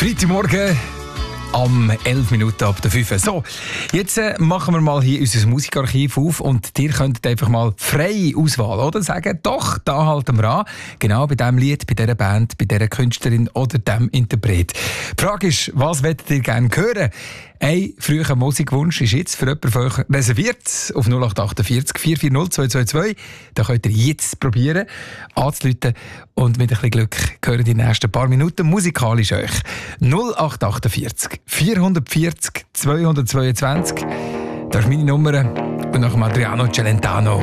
Freitagmorgen am 11 Minuten ab der 5. So, jetzt machen wir mal hier unser Musikarchiv auf und ihr könntet einfach mal freie Auswahl, oder? Sagen, doch, da halten wir an. Genau bei diesem Lied, bei dieser Band, bei dieser Künstlerin oder dem Interpret. Die Frage ist, was wollt ihr gerne hören? Ein früher Musikwunsch ist jetzt für jemanden von euch reserviert auf 0848 440 222. Da könnt ihr jetzt probieren anzurufen und mit ein bisschen Glück hören die nächsten paar Minuten musikalisch euch. 0848 440 222. Das ist meine Nummer und nach Adriano Celentano.